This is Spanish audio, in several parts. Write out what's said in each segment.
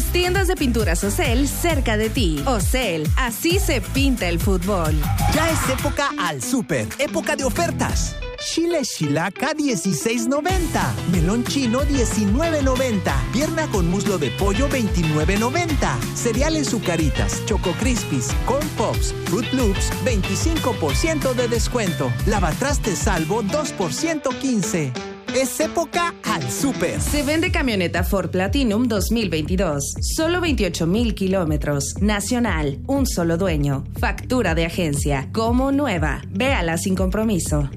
Tiendas de pinturas Ocel cerca de ti. Ocel, así se pinta el fútbol. Ya es época al súper, época de ofertas. Chile Shilaca 16.90, melón chino 19.90, pierna con muslo de pollo 29.90, cereales Zucaritas, Choco Crispies, Corn Pops, Fruit Loops 25% de descuento, lavatrastes Salvo 2% 15. Es época al súper. Se vende camioneta Ford Platinum 2022. Solo 28,000 kilómetros. Nacional. Un solo dueño. Factura de agencia. Como nueva. Véala sin compromiso.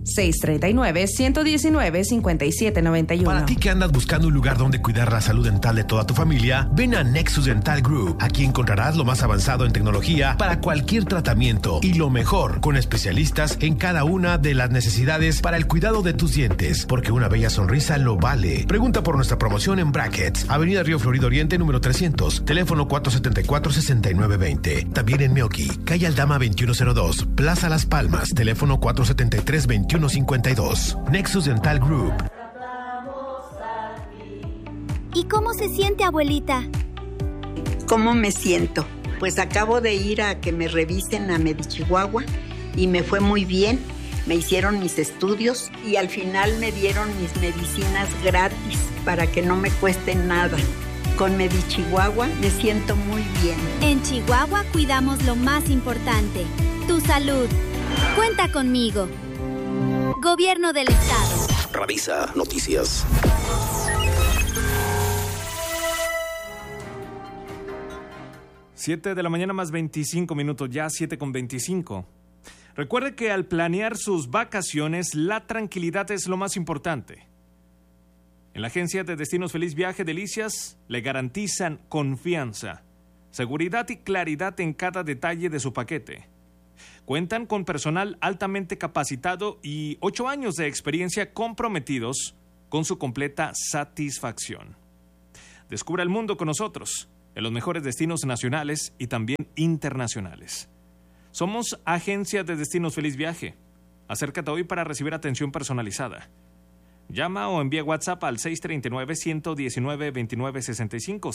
639-119-5791. Para ti que andas buscando un lugar donde cuidar la salud dental de toda tu familia, ven a Nexus Dental Group. Aquí encontrarás lo más avanzado en tecnología para cualquier tratamiento y lo mejor, con especialistas en cada una de las necesidades para el cuidado de tus dientes, porque una bella sonrisa lo vale. Pregunta por nuestra promoción en Brackets, Avenida Río Florido Oriente, número 300, teléfono 474-6920. También en Meoqui, calle Aldama 2102, Plaza Las Palmas, teléfono 473-2152. Nexus Dental Group. ¿Y cómo se siente, abuelita? ¿Cómo me siento? Pues acabo de ir a que me revisen a Medichihuahua y me fue muy bien. Me hicieron mis estudios y al final me dieron mis medicinas gratis para que no me cueste nada. Con Medichihuahua me siento muy bien. En Chihuahua cuidamos lo más importante, tu salud. Cuenta conmigo. Gobierno del Estado. Revisa Noticias. Siete de la mañana más 25 minutos, ya 7:25. Recuerde que al planear sus vacaciones, la tranquilidad es lo más importante. En la agencia de Destinos Feliz Viaje Delicias le garantizan confianza, seguridad y claridad en cada detalle de su paquete. Cuentan con personal altamente capacitado y 8 años de experiencia comprometidos con su completa satisfacción. Descubra el mundo con nosotros en los mejores destinos nacionales y también internacionales. Somos Agencia de Destinos Feliz Viaje. Acércate hoy para recibir atención personalizada. Llama o envía WhatsApp al 639-119-2965,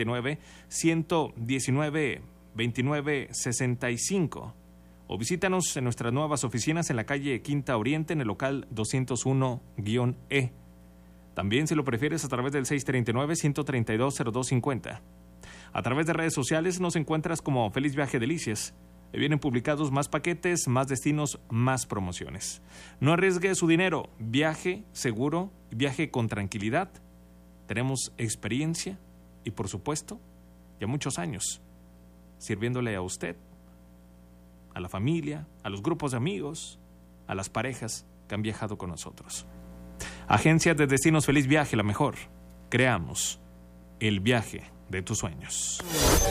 639-119-2965. O visítanos en nuestras nuevas oficinas en la calle Quinta Oriente, en el local 201-E. También, si lo prefieres, a través del 639-132-0250. A través de redes sociales nos encuentras como Feliz Viaje Delicias. Vienen publicados más paquetes, más destinos, más promociones. No arriesgue su dinero. Viaje seguro, viaje con tranquilidad. Tenemos experiencia y, por supuesto, ya muchos años sirviéndole a usted, a la familia, a los grupos de amigos, a las parejas que han viajado con nosotros. Agencia de Destinos Feliz Viaje, la mejor. Creamos el viaje de tus sueños.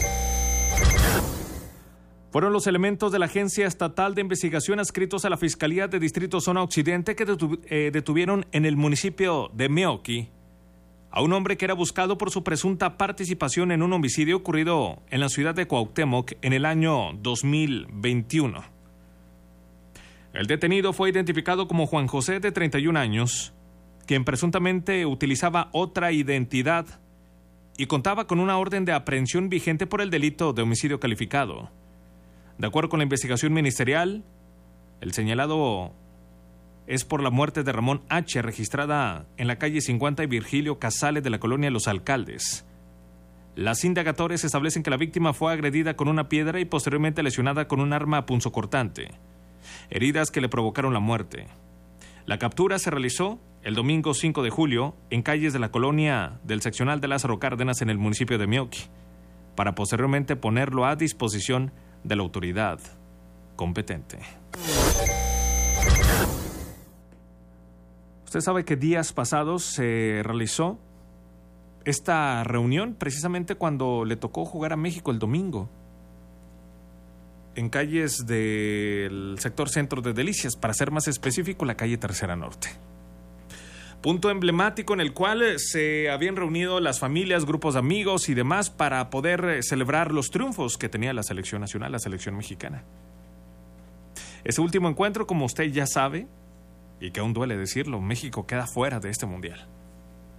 Fueron los elementos de la Agencia Estatal de Investigación adscritos a la Fiscalía de Distrito Zona Occidente que detuvieron en el municipio de Meoqui a un hombre que era buscado por su presunta participación en un homicidio ocurrido en la ciudad de Cuauhtémoc en el año 2021. El detenido fue identificado como Juan José, de 31 años, quien presuntamente utilizaba otra identidad y contaba con una orden de aprehensión vigente por el delito de homicidio calificado. De acuerdo con la investigación ministerial, el señalado es por la muerte de Ramón H., registrada en la calle 50 y Virgilio Casale de la colonia Los Alcaldes. Las indagatorias establecen que la víctima fue agredida con una piedra y posteriormente lesionada con un arma punzocortante, heridas que le provocaron la muerte. La captura se realizó el domingo 5 de julio en calles de la colonia del seccional de Lázaro Cárdenas en el municipio de Meoqui, para posteriormente ponerlo a disposición de la autoridad competente. Usted sabe que días pasados se realizó esta reunión precisamente cuando le tocó jugar a México el domingo en calles del sector centro de Delicias, para ser más específico, la calle Tercera Norte. Punto emblemático en el cual se habían reunido las familias, grupos de amigos y demás para poder celebrar los triunfos que tenía la selección nacional, la selección mexicana. Ese último encuentro, como usted ya sabe, y que aún duele decirlo, México queda fuera de este mundial.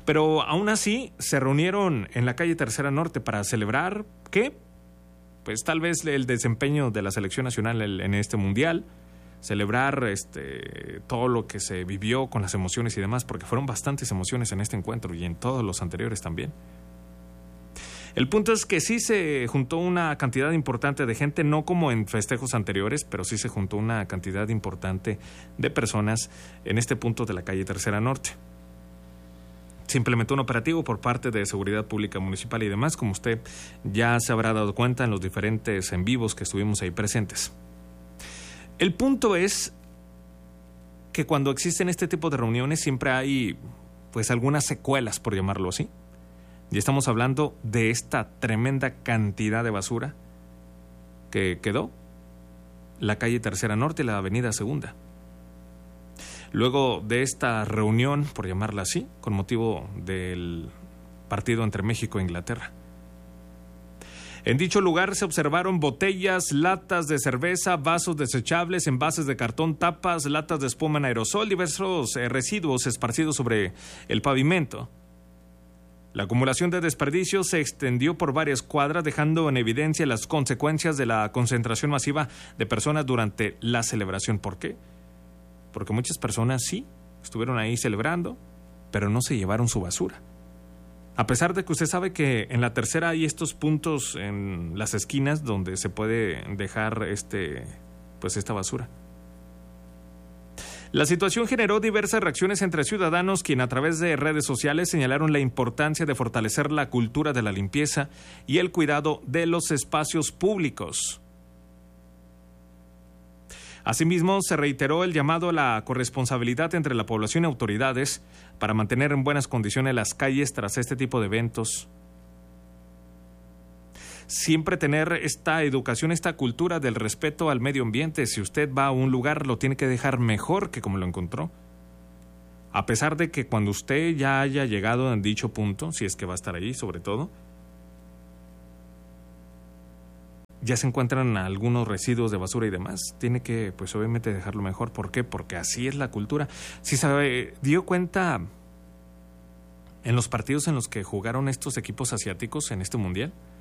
Pero aún así se reunieron en la calle Tercera Norte para celebrar, ¿qué? Pues tal vez el desempeño de la selección nacional en este mundial, celebrar todo lo que se vivió con las emociones y demás, porque fueron bastantes emociones en este encuentro y en todos los anteriores también. El punto es que sí se juntó una cantidad importante de gente, no como en festejos anteriores, pero sí se juntó una cantidad importante de personas en este punto de la calle Tercera Norte. Se implementó un operativo por parte de Seguridad Pública Municipal y demás, como usted ya se habrá dado cuenta en los diferentes en vivos que estuvimos ahí presentes. El punto es que cuando existen este tipo de reuniones siempre hay pues algunas secuelas, por llamarlo así. Y estamos hablando de esta tremenda cantidad de basura que quedó la calle Tercera Norte y la avenida Segunda. Luego de esta reunión, por llamarla así, con motivo del partido entre México e Inglaterra. En dicho lugar se observaron botellas, latas de cerveza, vasos desechables, envases de cartón, tapas, latas de espuma en aerosol, diversos residuos esparcidos sobre el pavimento. La acumulación de desperdicios se extendió por varias cuadras, dejando en evidencia las consecuencias de la concentración masiva de personas durante la celebración. ¿Por qué? Porque muchas personas sí estuvieron ahí celebrando, pero no se llevaron su basura. A pesar de que usted sabe que en la Tercera hay estos puntos en las esquinas donde se puede dejar esta basura. La situación generó diversas reacciones entre ciudadanos, quienes a través de redes sociales señalaron la importancia de fortalecer la cultura de la limpieza y el cuidado de los espacios públicos. Asimismo, se reiteró el llamado a la corresponsabilidad entre la población y autoridades para mantener en buenas condiciones las calles tras este tipo de eventos. Siempre tener esta educación, esta cultura del respeto al medio ambiente. Si usted va a un lugar, lo tiene que dejar mejor que como lo encontró. A pesar de que cuando usted ya haya llegado en dicho punto, si es que va a estar ahí sobre todo, ya se encuentran algunos residuos de basura y demás. Tiene que, pues obviamente, dejarlo mejor. ¿Por qué? Porque así es la cultura. Si se dio cuenta en los partidos en los que jugaron estos equipos asiáticos en este mundial,